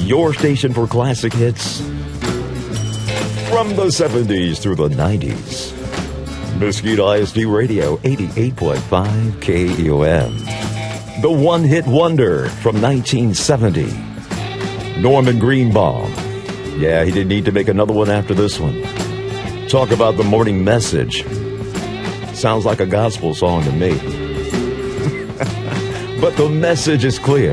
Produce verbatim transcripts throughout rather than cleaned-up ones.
your station for classic hits from the seventies through the nineties. Mesquite I S D Radio, eighty-eight point five K E O M. The one-hit wonder from nineteen seventy. Norman Greenbaum. Yeah, he didn't need to make another one after this one. Talk about the morning message. Sounds like a gospel song to me. But the message is clear.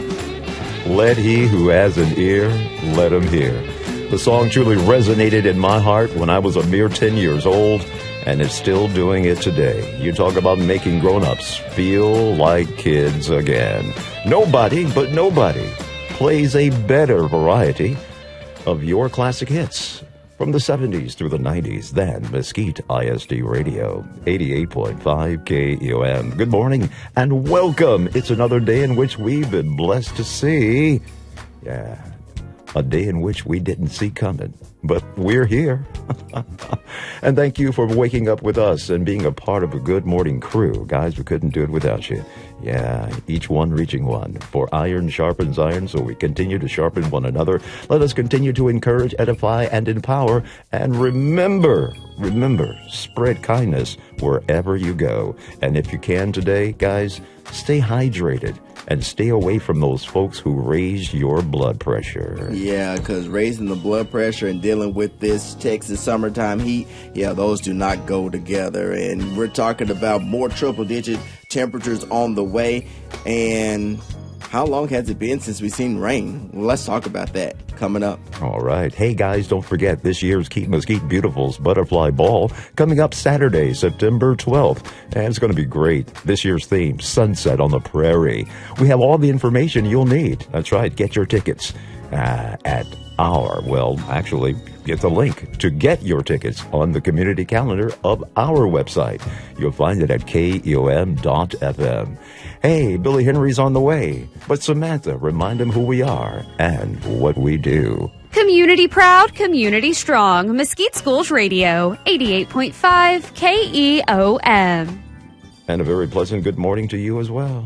Let he who has an ear, let him hear. The song truly resonated in my heart when I was a mere ten years old, and it's still doing it today. You talk about making grown-ups feel like kids again. Nobody but nobody plays a better variety of your classic hits from the seventies through the nineties than Mesquite I S D Radio, eighty-eight point five K E O M. Good morning and welcome. It's another day in which we've been blessed to see. Yeah, a day in which we didn't see coming, but we're here. And thank you for waking up with us and being a part of a good morning crew. Guys, we couldn't do it without you. Yeah, each one reaching one. For iron sharpens iron, so we continue to sharpen one another. Let us continue to encourage, edify, and empower. And remember, remember, spread kindness wherever you go. And if you can today, guys, stay hydrated. And stay away from those folks who raise your blood pressure. Yeah, because raising the blood pressure and dealing with this Texas summertime heat, yeah, those do not go together. And we're talking about more triple-digit temperatures on the way. And how long has it been since we've seen rain? Well, let's talk about that coming up. All right. Hey, guys, don't forget this year's Keep Mesquite Beautiful's Butterfly Ball coming up Saturday, September twelfth. And it's going to be great. This year's theme, Sunset on the Prairie. We have all the information you'll need. That's right. Get your tickets uh, at our, well, actually, get the link to get your tickets on the community calendar of our website. You'll find it at K E O M dot F M. Hey, Billy Henry's on the way. But Samantha, remind him who we are and what we do. Community proud, community strong. Mesquite Schools Radio, eighty-eight point five K E O M. And a very pleasant good morning to you as well.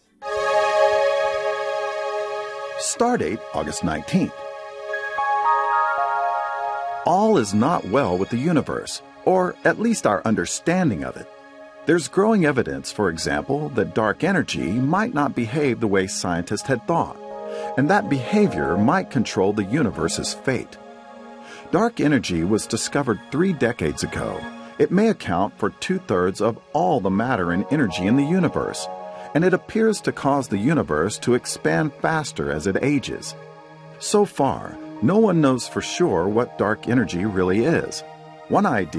Stardate August nineteenth. All is not well with the universe, or at least our understanding of it. There's growing evidence, for example, that dark energy might not behave the way scientists had thought, and that behavior might control the universe's fate. Dark energy was discovered three decades ago. It may account for two-thirds of all the matter and energy in the universe, and it appears to cause the universe to expand faster as it ages. So far, no one knows for sure what dark energy really is. One idea